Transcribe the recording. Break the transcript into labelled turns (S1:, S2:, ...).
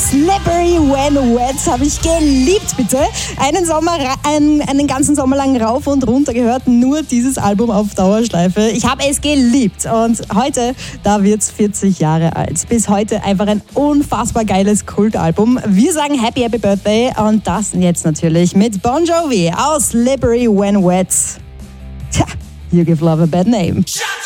S1: Slippery When Wet habe ich geliebt, bitte. Einen ganzen Sommer lang rauf und runter gehört, nur dieses Album auf Dauerschleife. Ich habe es geliebt und heute, da wird's 40 Jahre alt. Bis heute einfach ein unfassbar geiles Kultalbum. Wir sagen Happy Birthday und das jetzt natürlich mit Bon Jovi aus Slippery When Wet. Tja, you give love a bad name.